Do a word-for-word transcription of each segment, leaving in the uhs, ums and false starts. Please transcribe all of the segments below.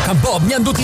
Campo Mianduti.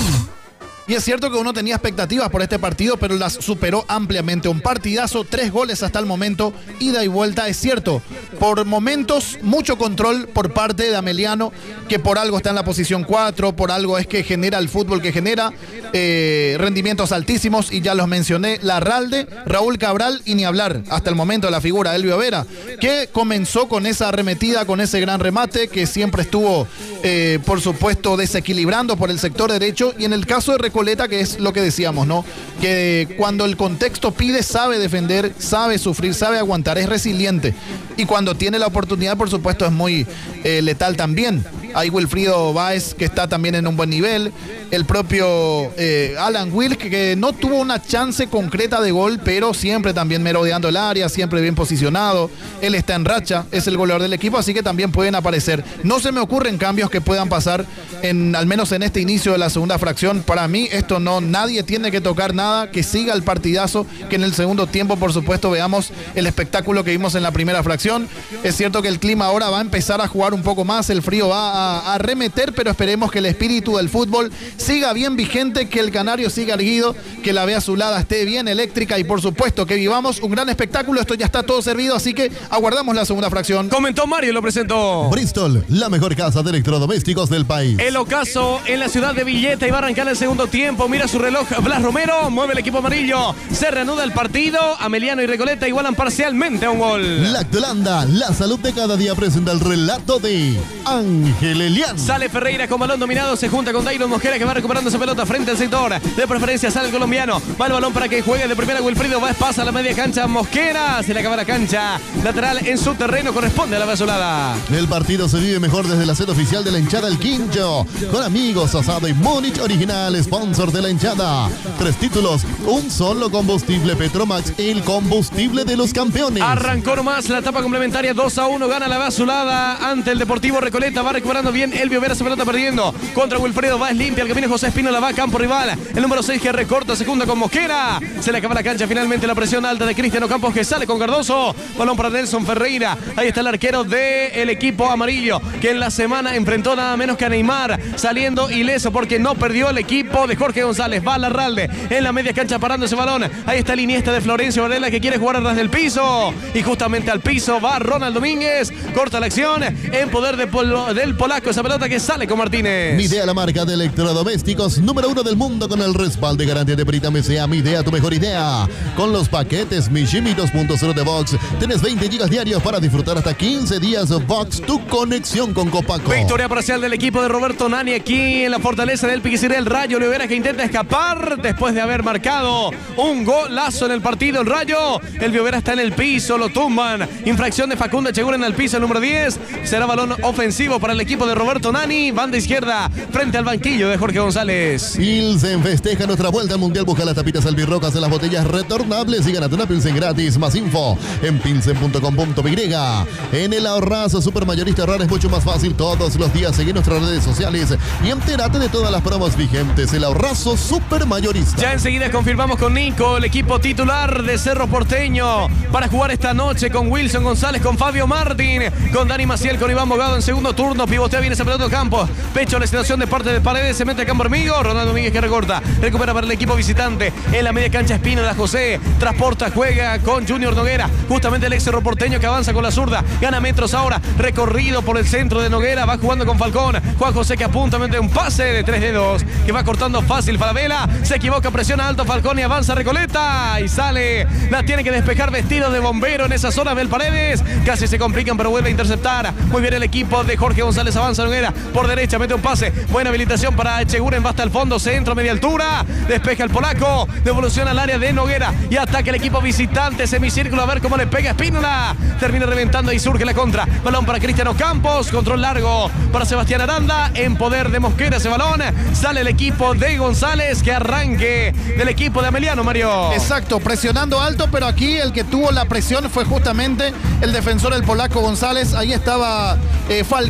Y es cierto que uno tenía expectativas por este partido, pero las superó ampliamente. Un partidazo, tres goles hasta el momento, ida y vuelta. Es cierto, por momentos mucho control por parte de Ameliano, que por algo está en la posición cuatro, por algo es que genera el fútbol que genera, eh, rendimientos altísimos, y ya los mencioné, Larralde, Raúl Cabral y ni hablar hasta el momento de la figura de Elvio Vera, que comenzó con esa arremetida, con ese gran remate, que siempre estuvo, eh, por supuesto, desequilibrando por el sector derecho, y en el caso de Recoleta, que es lo que decíamos, ¿no? Que cuando el contexto pide, sabe defender, sabe sufrir, sabe aguantar, es resiliente. Y cuando tiene la oportunidad, por supuesto, es muy eh, letal también. Hay Wilfrido Báez, que está también en un buen nivel. El propio eh, Alan Wilk, que, que no tuvo una chance concreta de gol, pero siempre también merodeando el área, siempre bien posicionado. Él está en racha, es el goleador del equipo, así que también pueden aparecer. No se me ocurren cambios que puedan pasar, en, al menos en este inicio de la segunda fracción. Para mí, esto no, nadie tiene que tocar nada, que siga el partidazo, que en el segundo tiempo, por supuesto, veamos el espectáculo que vimos en la primera fracción. Es cierto que el clima ahora va a empezar a jugar un poco más, el frío va a a arremeter, pero esperemos que el espíritu del fútbol siga bien vigente, que el canario siga erguido, que la vea azulada esté bien eléctrica y por supuesto que vivamos un gran espectáculo. Esto ya está todo servido, así que aguardamos la segunda fracción. Comentó Mario, lo presentó Bristol, la mejor casa de electrodomésticos del país. El ocaso en la ciudad de Villeta y va a arrancar el segundo tiempo. Mira su reloj Blas Romero, mueve el equipo amarillo, se reanuda el partido. Ameliano y Recoleta igualan parcialmente a un gol. Lactolanda, la salud de cada día, presenta el relato de Ángel Elian. Sale Ferreira con balón dominado, se junta con Dairon Mosquera, que va recuperando esa pelota frente al sector. De preferencia sale el colombiano, va el balón para que juegue de primera Wilfrido Báez, pasa a la media cancha Mosquera, se le acaba la cancha. Lateral en su terreno, corresponde a la Bazolada. El partido se vive mejor desde la sede oficial de la hinchada El Quincho, con amigos, asado y Múnich original, sponsor de la hinchada. Tres títulos, un solo combustible, Petromax, el combustible de los campeones. Arrancó nomás la etapa complementaria, dos a uno, gana la Bazolada ante el Deportivo Recoleta, va recuperando bien Elvio Vera, se pelota perdiendo contra Wilfredo Báez, limpia el camino José Espino, la va a campo rival. El número seis que recorta, se junta con Mosquera, se le acaba la cancha finalmente, la presión alta de Cristiano Campos, que sale con Cardoso, balón para Nelson Ferreira. Ahí está el arquero del equipo amarillo, que en la semana enfrentó nada menos que a Neymar, saliendo ileso porque no perdió el equipo de Jorge González. Va Larralde en la media cancha parando ese balón. Ahí está el Iniesta de Florencio Varela, que quiere jugar atrás del piso, y justamente al piso va Ronald Domínguez, corta la acción en poder de Polo, del polaco, esa pelota que sale con Martínez. Midea, la marca de electrodomésticos número uno del mundo, con el respaldo y garantía de Perita M C A. Midea, tu mejor idea. Con los paquetes Mi Jimmy dos punto cero de Vox, tenés veinte gigas diarios para disfrutar hasta quince días. Vox, tu conexión con Copaco. Victoria parcial del equipo de Roberto Nani aquí en la fortaleza del Piquiciré. El Rayo Olivera, que intenta escapar después de haber marcado un golazo en el partido. El Rayo, el Viovera está en el piso, lo tumban. Infracción de Facundo Echeguren al piso, el número diez. Será balón ofensivo para el equipo de Roberto Nani. Banda izquierda frente al banquillo de Jorge González. Pilsen festeja nuestra vuelta al Mundial. Busca las tapitas albirrocas en las botellas retornables y gánate una Pilsen gratis. Más info en pilsen punto com punto pe griega. En el ahorrazo supermayorista ahorrar es mucho más fácil todos los días. Seguí nuestras redes sociales y entérate de todas las promos vigentes. El ahorrazo supermayorista. Ya enseguida confirmamos con Nico el equipo titular de Cerro Porteño para jugar esta noche con Wilson González, con Fabio Martín, con Dani Maciel, con Iván Bogado en segundo turno. Pivotea bien ese pelota de campo. Pecho la situación de parte de Paredes. Se mete a campo amigo. Ronaldo Domínguez, que recorta. Recupera para el equipo visitante. En la media cancha Espino da José. Transporta, juega con Junior Noguera. Justamente el ex Cerro Porteño, que avanza con la zurda. Gana metros ahora. Recorrido por el centro de Noguera. Va jugando con Falcón. Juan José, que apunta mete un pase de tres dedos, que va cortando fácil Falabella. Se equivoca, presiona alto Falcón y avanza Recoleta. Y sale. La tiene que despejar vestido de bombero en esa zona. Bel Paredes. Casi se complican, pero vuelve a interceptar. Muy bien el equipo de Jorge González. Avanza Noguera por derecha, mete un pase. Buena habilitación para Echeguren. Va hasta el fondo, centro, media altura. Despeja el polaco. Devolución al área de Noguera. Y ataca el equipo visitante. Semicírculo, a ver cómo le pega Espínola. Termina reventando y surge la contra. Balón para Cristiano Campos. Control largo para Sebastián Aranda. En poder de Mosquera ese balón. Sale el equipo de González. Que arranque del equipo de Ameliano, Mario. Exacto, presionando alto, pero aquí el que tuvo la presión fue justamente el defensor, el polaco González. Ahí estaba eh, Falcón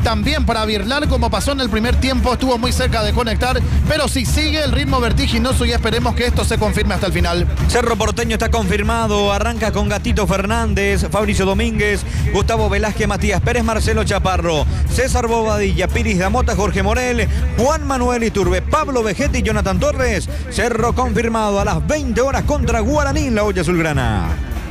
también para Birlar, como pasó en el primer tiempo, estuvo muy cerca de conectar, pero si sigue el ritmo vertiginoso y esperemos que esto se confirme hasta el final. Cerro Porteño está confirmado, arranca con Gatito Fernández, Fabricio Domínguez, Gustavo Velázquez, Matías Pérez, Marcelo Chaparro, César Bobadilla, Piris Damota, Jorge Morel, Juan Manuel Iturbe, Pablo Vegetti y Jonathan Torres. Cerro confirmado a las veinte horas contra Guaraní en la olla azulgrana.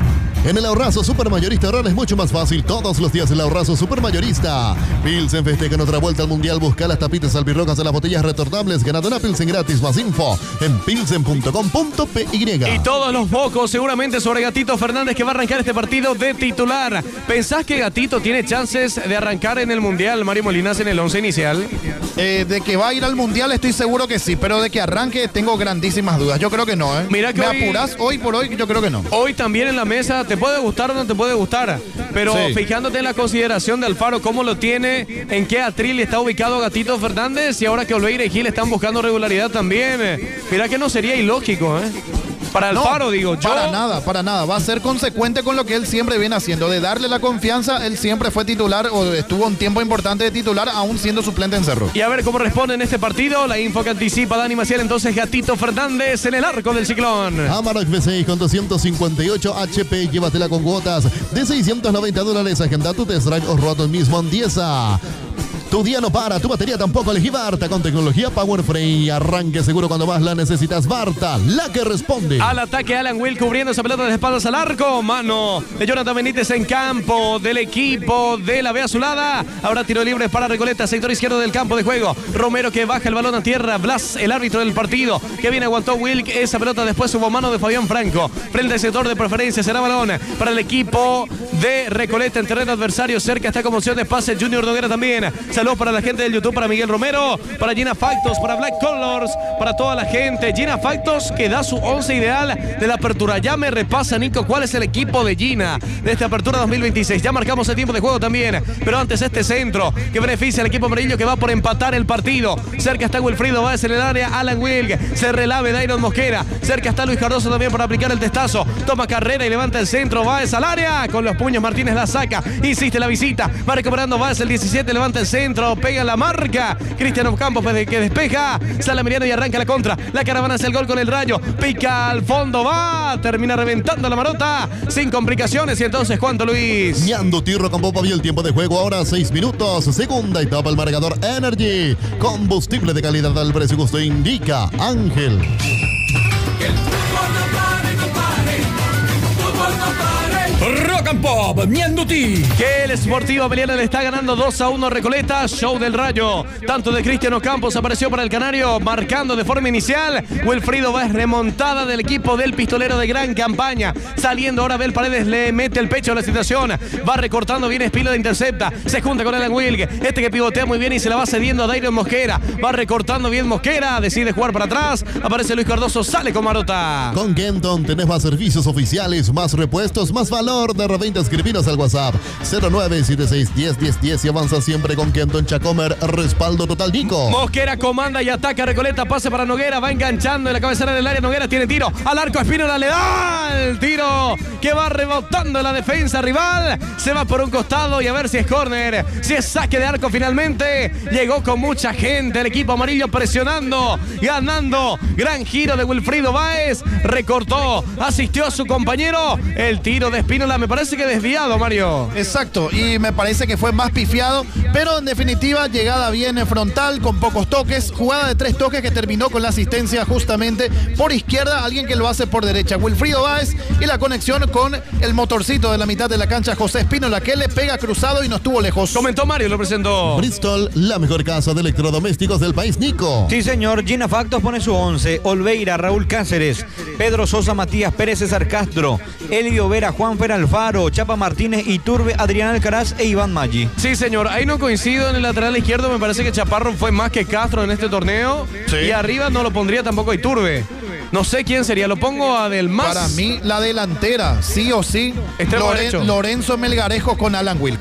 En el ahorrazo supermayorista ahorrar es mucho más fácil. Todos los días el ahorrazo supermayorista. Pilsen festeja en otra vuelta al mundial. Busca las tapitas albirrojas de las botellas retornables. Ganando una Pilsen gratis. Más info en pilsen punto com punto p y. Y todos los focos seguramente sobre Gatito Fernández, que va a arrancar este partido de titular. ¿Pensás que Gatito tiene chances de arrancar en el mundial, Mario Molinas, en el once inicial? Eh, de que va a ir al mundial estoy seguro que sí, pero de que arranque tengo grandísimas dudas. Yo creo que no, ¿eh? Mira que ¿Me hoy, apurás hoy por hoy? Yo creo que no. Hoy también en la mesa, te puede gustar o no te puede gustar, pero sí, fijándote en la consideración de Alfaro, cómo lo tiene, en qué atril está ubicado Gatito Fernández, y ahora que Olveira y Gil están buscando regularidad también. Mira que no sería ilógico, ¿eh? Para Alfaro, no, digo, yo... Para nada, para nada. Va a ser consecuente con lo que él siempre viene haciendo. De darle la confianza, él siempre fue titular o estuvo un tiempo importante de titular, aún siendo suplente en Cerro. Y a ver cómo responde en este partido. La info que anticipa Dani Maciel, entonces Gatito Fernández en el arco del Ciclón. Amarok V seis con doscientos cincuenta y ocho H P. Llévatela con cuotas de seiscientos noventa dólares. Agenda tu test drive o roto mismo en Dieza. Tu día no para, tu batería tampoco. Elegí Barta con tecnología Power Free. Arranque seguro cuando más la necesitas. Barta, la que responde. Al ataque Alan Will cubriendo esa pelota de espaldas al arco. Mano de Jonathan Benítez en campo del equipo de la B Azulada. Ahora tiro libre para Recoleta, sector izquierdo del campo de juego. Romero que baja el balón a tierra. Blas, el árbitro del partido. Que bien aguantó Wilk esa pelota. Después hubo mano de Fabián Franco. Frente al sector de preferencia será balón para el equipo de Recoleta en terreno adversario. Cerca está como opción de pase Junior Noguera también. Saludos para la gente del YouTube, para Miguel Romero, para Gina Factos, para Black Colors, para toda la gente. Gina Factos que da su once ideal de la apertura. Ya me repasa, Nico, cuál es el equipo de Gina de esta apertura dos mil veintiséis. Ya marcamos el tiempo de juego también, pero antes este centro que beneficia al equipo amarillo, que va por empatar el partido. Cerca está Wilfrido Báez en el área, Alan Wilk, se relave Dairon Mosquera. Cerca está Luis Cardoso también para aplicar el testazo. Toma carrera y levanta el centro, Báez al área, con los puños Martínez la saca, insiste la visita, va recuperando Báez el diecisiete, levanta el centro, pega la marca, Cristiano Campos que despeja, sale Emiliano y arranca la contra, la caravana hacia el gol con el Rayo, pica al fondo, va, termina reventando la marota, sin complicaciones. Y entonces, ¿cuánto, Luis? Ñando Tirro con Popa vio el tiempo de juego, ahora seis minutos, segunda etapa el marcador Energy, combustible de calidad al precio que usted indica, Ángel. Que el fútbol no pare, no pare, fútbol no pare. Rock and Pop, Mianduti. Que el Sportivo Ameliano le está ganando dos a uno Recoleta. Show del Rayo, tanto de Cristiano Campos apareció para el Canario, marcando de forma inicial. Wilfrido Báez, remontada del equipo del pistolero de gran campaña. Saliendo ahora Abel Paredes, le mete el pecho a la situación. Va recortando bien Espino de intercepta. Se junta con Alan Wilk, este que pivotea muy bien y se la va cediendo a Dairon Mosquera. Va recortando bien Mosquera, decide jugar para atrás. Aparece Luis Cardoso, sale con Marota. Con Kenton tenés más servicios oficiales, más repuestos, más valor. De repente escribinos al WhatsApp cero nueve siete seis, diez, diez, diez y avanza siempre con Kenton Chacomer, respaldo total Nico. Mosquera comanda y ataca Recoleta, pase para Noguera, va enganchando en la cabecera del área. Noguera tiene tiro, al arco Espínola le da el tiro que va rebotando en la defensa rival, se va por un costado y a ver si es córner, si es saque de arco finalmente. Llegó con mucha gente el equipo amarillo presionando, ganando, gran giro de Wilfrido Báez, recortó, asistió a su compañero, el tiro de Espínola me parece que desviado, Mario. Exacto, y me parece que fue más pifiado, pero en definitiva llegada bien en frontal, con pocos toques, jugada de tres toques que terminó con la asistencia justamente por izquierda, alguien que lo hace por derecha, Wilfrido Báez, y la conexión con el motorcito de la mitad de la cancha, José Espínola, que le pega cruzado y no estuvo lejos. Comentó Mario, lo presentó. Bristol, la mejor casa de electrodomésticos del país, Nico. Sí, señor, Gina Factos pone su once, Olveira, Raúl Cáceres, Pedro Sosa, Matías Pérez, César Castro, Elio Vera, Juan Fer Alfaro, Chapa Martínez, Iturbe, Adrián Alcaraz e Iván Maggi. Sí, señor, ahí no coincido en el lateral izquierdo, me parece que Chaparro fue más que Castro en este torneo. Sí. Y arriba no lo pondría tampoco Iturbe. No sé quién sería, lo pongo a Del Mas. Para mí, la delantera, sí o sí, Loren, Lorenzo Melgarejo con Alan Wilk.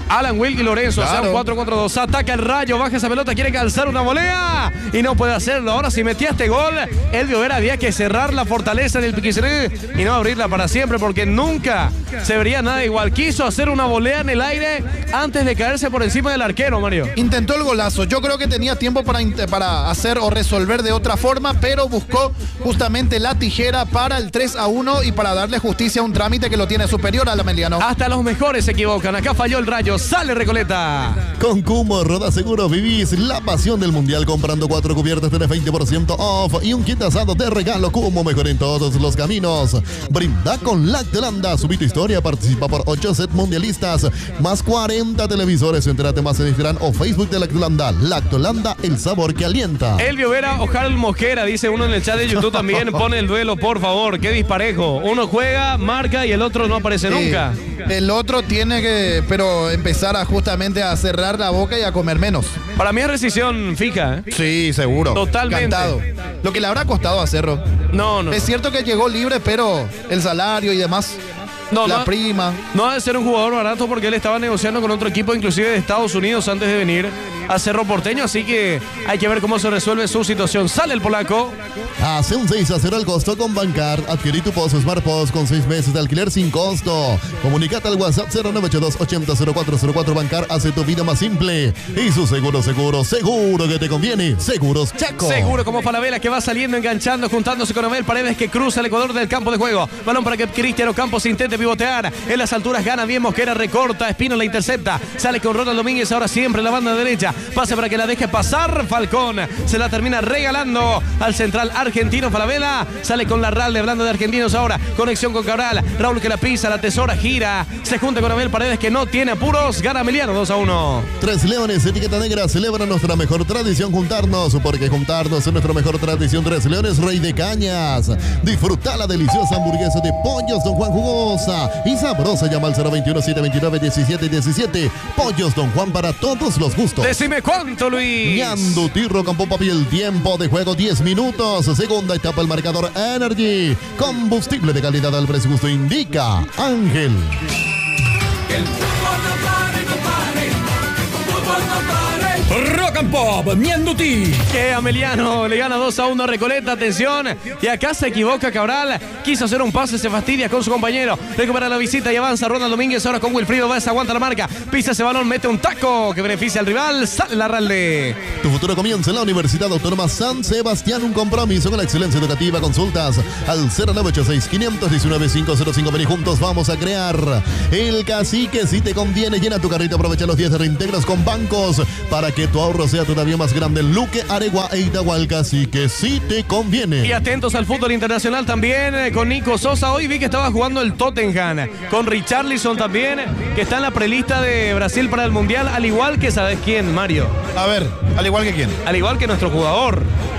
Alan Wilkie Lorenzo, Claro. o sea, un cuatro contra dos. Ataca el Rayo, baja esa pelota, quiere calzar una volea y no puede hacerlo. Ahora, si metía este gol, Elvio Vera había que cerrar la fortaleza del Piquisere y no abrirla para siempre, porque nunca se vería nada igual. Quiso hacer una volea en el aire antes de caerse por encima del arquero, Mario. Intentó el golazo. Yo creo que tenía tiempo para, para hacer o resolver de otra forma, pero buscó justamente la tijera para el tres a uno y para darle justicia a un trámite que lo tiene superior al Ameliano. Hasta los mejores se equivocan. Acá falló el Rayo. Sale Recoleta. Con Cumo Roda Seguro vivís la pasión del mundial. Comprando cuatro cubiertas tenés veinte por ciento off y un kit asado de regalo. Cumo, mejor en todos los caminos. Brinda con Lactolanda. Subí tu historia, participa por ocho set mundialistas más cuarenta televisores. Entérate más en Instagram o Facebook de Lactolanda. Lactolanda, el sabor que alienta. Elvio Vera o Harold Mosquera, dice uno en el chat de YouTube también. Pone el duelo, por favor. Qué disparejo. Uno juega, marca y el otro no aparece Sí. nunca. El otro tiene que, pero empezar a justamente a cerrar la boca y a comer menos. Para mí es rescisión fija. ¿eh? Sí, seguro. Totalmente. Cantado. Lo que le habrá costado a Cerro. No, no. Es cierto que llegó libre, pero el salario y demás, No, la no. prima. No ha de ser un jugador barato porque él estaba negociando con otro equipo, inclusive de Estados Unidos, antes de venir a Cerro Porteño. Así que hay que ver cómo se resuelve su situación. Sale el polaco. Hace un seis a cero al costo con Bancar. Adquirí tu post Smart Post con seis meses de alquiler sin costo. Comunicate al WhatsApp cero nueve ocho dos ochenta cero cuatro cero cuatro. Bancar hace tu vida más simple. Y su seguro, seguro, seguro que te conviene. Seguros Chaco. Seguro como Falabella, que va saliendo, enganchando, juntándose con Abel Paredes, que cruza el Ecuador del campo de juego. Balón para que Cristiano Campos intente pivotear. En las alturas gana bien Mosquera, recorta. Espino la intercepta. Sale con Ronald Domínguez, ahora siempre en la banda derecha. Pase para que la deje pasar. Falcón se la termina regalando al central argentino Falabella. Sale con la Larralde, hablando de argentinos ahora. Conexión con Cabral. Raúl que la pisa, la tesora, gira. Se junta con Abel Paredes, que no tiene apuros. Gana Emiliano dos a uno. Tres Leones, etiqueta negra, celebra nuestra mejor tradición, juntarnos, porque juntarnos es nuestra mejor tradición. Tres Leones, Rey de Cañas. Disfruta la deliciosa hamburguesa de Pollos Don Juan, jugosa y sabrosa. Llama al cero veintiuno, siete veintinueve, diecisiete diecisiete. Pollos Don Juan, para todos los gustos. Decime cuánto, Luis. Ñandu, Tirro, Campo Papi, el tiempo de juego diez minutos. Segunda etapa, el marcador Energy. Combustible de calidad al precio justo, indica Ángel. Que el fútbol no pare, no pare. Fútbol no pare. Rock and Pop, Mianduti. Que Ameliano le gana dos a uno a Recoleta, atención. Y acá se equivoca Cabral. Quiso hacer un pase, se fastidia con su compañero. Recupera la visita y avanza Ronald Domínguez. Ahora con Wilfrido Vázquez, aguanta la marca. Pisa ese balón, mete un taco que beneficia al rival. Sale la Larralde. Tu futuro comienza en la Universidad Autónoma San Sebastián. Un compromiso con la excelencia educativa. Consultas al cero nueve ocho seis, cinco uno nueve, cinco cero cinco. Ven y juntos vamos a crear el cacique. Si te conviene, llena tu carrito. Aprovecha los días de reintegros con bancos para que tu ahorro sea todavía más grande. Luque, Aregua e Itahualca. Así que si te conviene. Y atentos al fútbol internacional también eh, con Nico Sosa. Hoy vi que estaba jugando el Tottenham. Con Richarlison también, que está en la prelista de Brasil para el Mundial. Al igual que, ¿sabes quién, Mario? A ver, al igual que quién. Al igual que nuestro jugador.